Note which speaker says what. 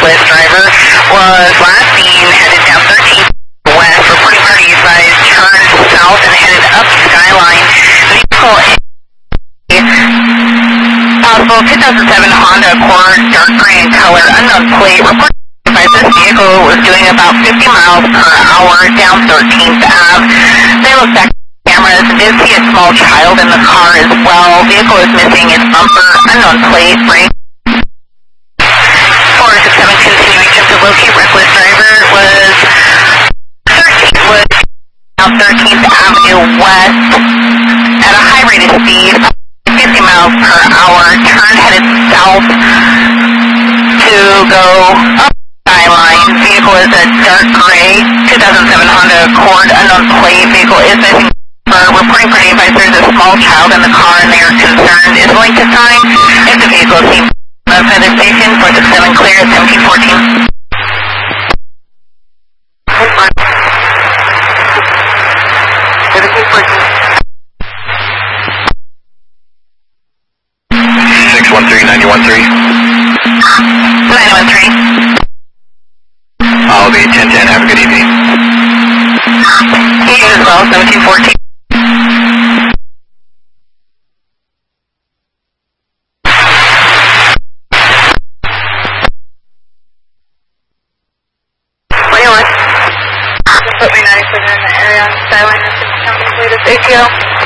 Speaker 1: reckless driver was last seen headed down 13th west, reporting party advised, turned south and headed up Skyline. Vehicle possible 2007 Honda Accord, dark gray in color, unknown plate. Reporting this vehicle was doing about 50 miles per hour down 13th Ave. They looked back at cameras and did see a small child in the car as well. Vehicle is missing its bumper, unknown plate, brake. 467 continuation to locate reckless driver was 13th Avenue West at a high rate of speed, 50 miles per hour, turn headed south to go up Skyline. Vehicle is a dark gray 2007 Honda Accord, unknown plate. Vehicle is missing. Reporting party advised there's a small child in the car and they are concerned. Is willing to sign if the vehicle is seen outside the station. 467 clear at 1714.
Speaker 2: 613-913.
Speaker 1: 913.
Speaker 2: I'll be 1010. Have a good evening.
Speaker 1: You as well, 1714. What do you want? Put me 97 in the area on Skyline. Latest ATO.